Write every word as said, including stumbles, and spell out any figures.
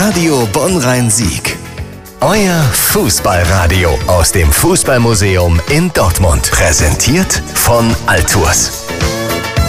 Radio Bonn-Rhein-Sieg. Euer Fußballradio aus dem Fußballmuseum in Dortmund. Präsentiert von Altours.